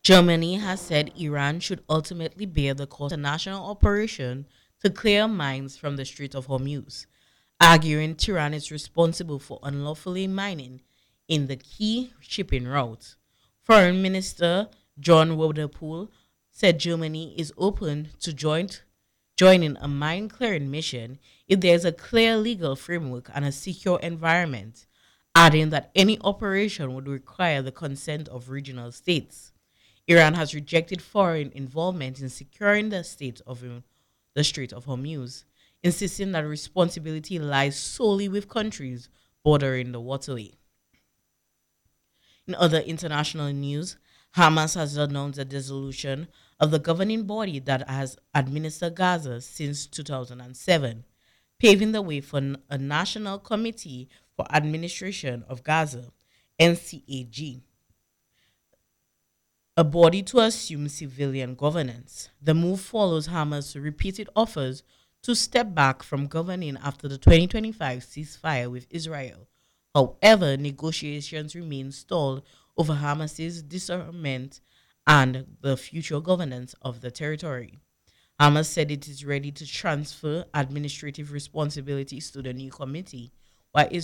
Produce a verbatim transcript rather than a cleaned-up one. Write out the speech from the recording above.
Germany has said Iran should ultimately bear the cost of international operation to clear mines from the Strait of Hormuz, arguing Tehran is responsible for unlawfully mining in the key shipping route. Foreign Minister John Wodepool said Germany is open to joint, joining a mine clearing mission if there is a clear legal framework and a secure environment, adding that any operation would require the consent of regional states. Iran has rejected foreign involvement in securing the state of um, the Strait of Hormuz, insisting that responsibility lies solely with countries bordering the waterway. In other international news, Hamas has announced a dissolution of the governing body that has administered Gaza since two thousand seven, paving the way for a National Committee for Administration of Gaza, N C A G, a body to assume civilian governance. The move follows Hamas' repeated offers to step back from governing after the twenty twenty-five ceasefire with Israel. However, negotiations remain stalled over Hamas's disarmament and the future governance of the territory. Hamas said it is ready to transfer administrative responsibilities to the new committee, while Israel